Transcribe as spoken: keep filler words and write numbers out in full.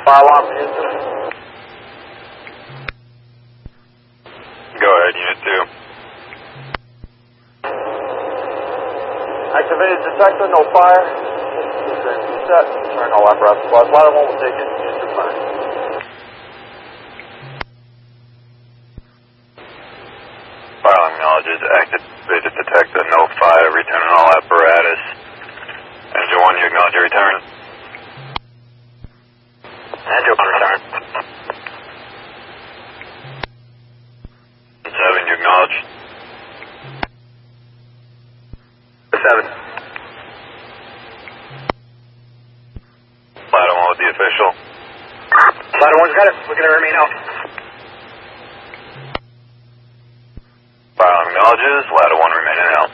Fire alarm for Unit two. Go ahead, Unit two. Activated detector, no fire. Set. Turn all apparatus supplies. Ladder one will take it. Unit two fire. Fire acknowledges activated detector, no fire, returning all apparatus. Engine one, you acknowledge your return. Engine one return. Seven, you acknowledge. Seven. Ladder one with the official. Ladder one's got it. We're going to remain out. Fire acknowledges, ladder one remaining out.